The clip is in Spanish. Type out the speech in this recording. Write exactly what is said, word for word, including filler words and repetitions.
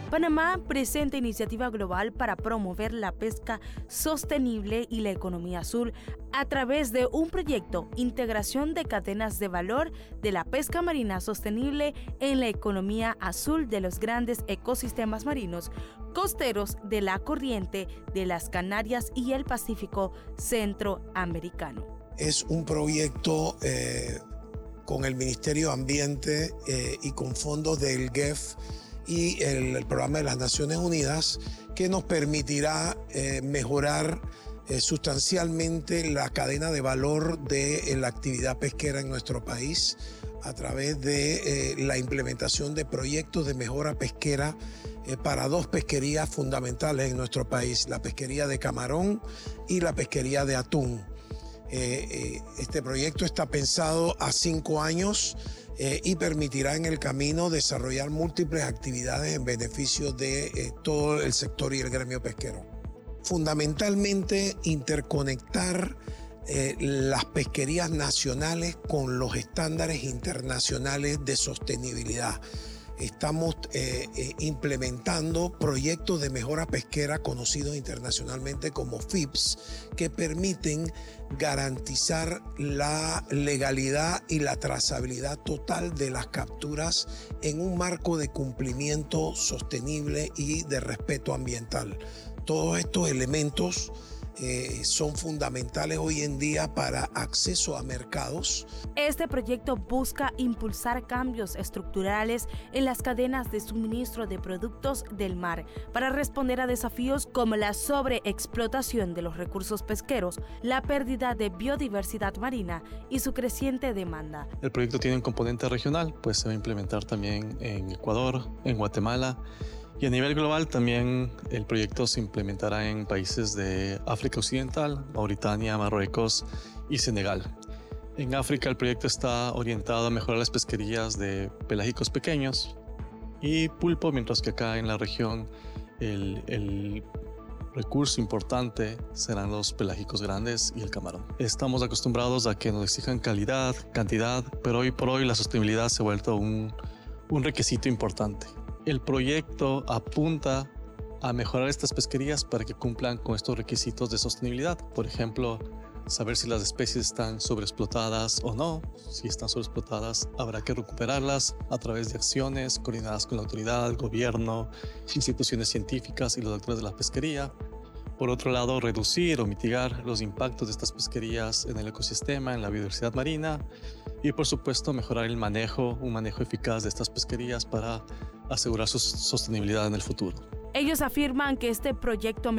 Panamá presenta iniciativa global para promover la pesca sostenible y la economía azul a través de un proyecto Integración de cadenas de valor de la pesca marina sostenible en la economía azul de los grandes ecosistemas marinos costeros de la corriente de las Canarias y el Pacífico centroamericano. Es un proyecto eh, con el Ministerio de Ambiente eh, y con fondos del G E F y el, el Programa de las Naciones Unidas, que nos permitirá eh, mejorar eh, sustancialmente la cadena de valor de eh, la actividad pesquera en nuestro país a través de eh, la implementación de proyectos de mejora pesquera eh, para dos pesquerías fundamentales en nuestro país, la pesquería de camarón y la pesquería de atún. Eh, eh, este proyecto está pensado a cinco años eh, y permitirá en el camino desarrollar múltiples actividades en beneficio de eh, todo el sector y el gremio pesquero. Fundamentalmente, interconectar eh, las pesquerías nacionales con los estándares internacionales de sostenibilidad. Estamos eh, eh, implementando proyectos de mejora pesquera conocidos internacionalmente como F I P S, que permiten garantizar la legalidad y la trazabilidad total de las capturas en un marco de cumplimiento sostenible y de respeto ambiental. Todos estos elementos Eh, son fundamentales hoy en día para acceso a mercados. Este proyecto busca impulsar cambios estructurales en las cadenas de suministro de productos del mar para responder a desafíos como la sobreexplotación de los recursos pesqueros, la pérdida de biodiversidad marina y su creciente demanda. El proyecto tiene un componente regional, pues se va a implementar también en Ecuador, en Guatemala. Y a nivel global también el proyecto se implementará en países de África Occidental, Mauritania, Marruecos y Senegal. En África el proyecto está orientado a mejorar las pesquerías de pelágicos pequeños y pulpo, mientras que acá en la región el, el recurso importante serán los pelágicos grandes y el camarón. Estamos acostumbrados a que nos exijan calidad, cantidad, pero hoy por hoy la sostenibilidad se ha vuelto un, un requisito importante. El proyecto apunta a mejorar estas pesquerías para que cumplan con estos requisitos de sostenibilidad. Por ejemplo, saber si las especies están sobreexplotadas o no. Si están sobreexplotadas, habrá que recuperarlas a través de acciones coordinadas con la autoridad, el gobierno, instituciones científicas y los actores de la pesquería. Por otro lado, reducir o mitigar los impactos de estas pesquerías en el ecosistema, en la biodiversidad marina. Y por supuesto, mejorar el manejo, un manejo eficaz de estas pesquerías para asegurar su sostenibilidad en el futuro. Ellos afirman que este proyecto